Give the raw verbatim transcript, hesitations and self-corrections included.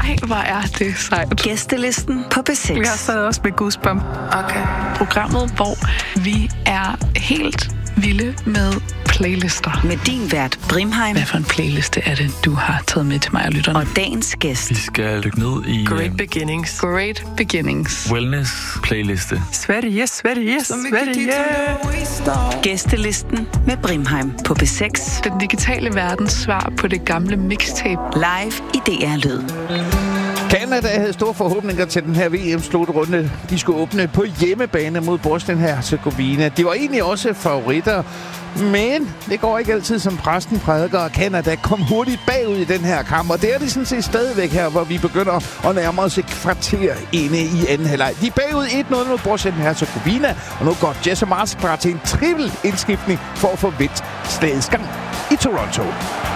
Ej, hvor er det sejt. Gæstelisten på B seks. Jeg sad også med goosebump. Okay. Programmet, hvor vi er helt vilde med playlister. Med din vært, Brimheim. Hvad for en playliste er det, du har taget med til mig og lytterne? Og dagens gæst. Vi skal dykke ned i... Great Beginnings. Great Beginnings. Wellness-playliste. Sverige, Sverige, Sverige. Gæstelisten med Brimheim på B seks. Den digitale verdens svar på det gamle mixtape. Live i D R Lyd. Canada havde store forhåbninger til den her V M-slutrunde. De skulle åbne på hjemmebane mod Bosnien-Herzegovina. De var egentlig også favoritter, men det går ikke altid, som præsten prædiker, og Canada kom hurtigt bagud i den her kamp. Og det er det sådan set stadigvæk her, hvor vi begynder at nærme os et kvarter inde i anden halvleg. De er bagud et nul mod Bosnien-Herzegovina, og nu går Jesse Mars klar til en trippel indskiftning for at få vendt slagets gang i Toronto.